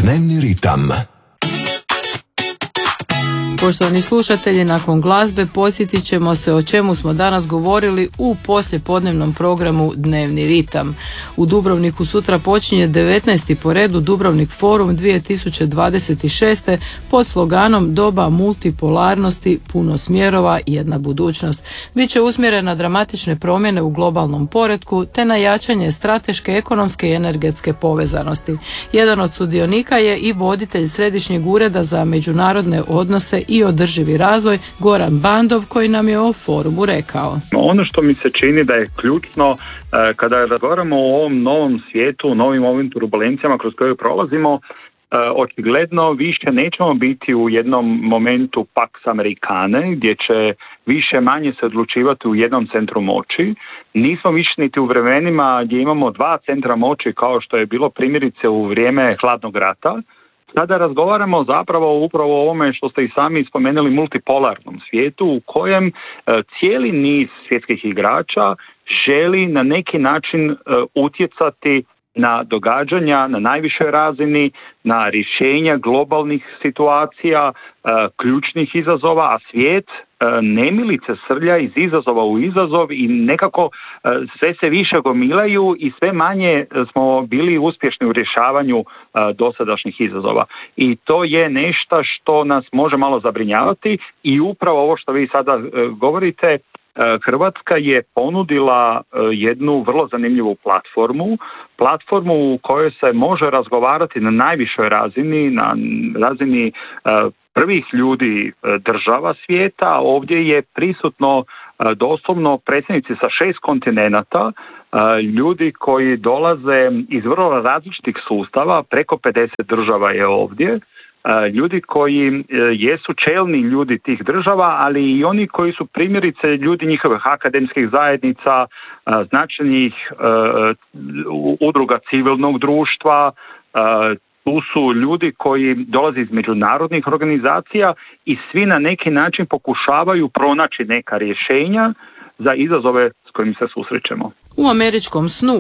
Dnevni ritam. Poštovani slušatelji, nakon glazbe podsjetit ćemo se o čemu smo danas govorili u poslijepodnevnom programu Dnevni ritam. U Dubrovniku sutra počinje 19. po redu Dubrovnik forum 2026. pod sloganom Doba multipolarnosti, puno smjerova, jedna budućnost. Biće usmjeren na dramatične promjene u globalnom poretku te na jačanje strateške, ekonomske i energetske povezanosti. Jedan od sudionika je i voditelj Središnjeg ureda za međunarodne odnose i održivi razvoj Goran Bandov, koji nam je o forumu rekao. Ono što mi se čini da je ključno kada razgovaramo o ovom novom svijetu, novim ovim turbulencijama kroz koje prolazimo, očigledno više nećemo biti u jednom momentu Pax Americane, gdje će više manje se odlučivati u jednom centru moći. Nismo više niti u vremenima gdje imamo dva centra moći kao što je bilo primjerice u vrijeme hladnog rata. Sada razgovaramo zapravo upravo o ovome što ste i sami spomenuli, multipolarnom svijetu u kojem cijeli niz svjetskih igrača želi na neki način utjecati na događanja na najvišoj razini, na rješenja globalnih situacija, ključnih izazova, a svijet nemilice srlja iz izazova u izazov i nekako sve se više gomilaju i sve manje smo bili uspješni u rješavanju dosadašnjih izazova. I to je nešto što nas može malo zabrinjavati i upravo ovo što vi sada govorite, Hrvatska je ponudila jednu vrlo zanimljivu platformu u kojoj se može razgovarati na najvišoj razini, na razini prvih ljudi država svijeta. Ovdje je prisutno doslovno predsjednici sa 6 kontinenata, ljudi koji dolaze iz vrlo različitih sustava, preko 50 država je ovdje, ljudi koji jesu čelni ljudi tih država, ali i oni koji su primjerice ljudi njihovih akademskih zajednica, značajnih udruga civilnog društva. Tu su ljudi koji dolaze iz međunarodnih organizacija i svi na neki način pokušavaju pronaći neka rješenja za izazove s kojim se susrećemo. U američkom snu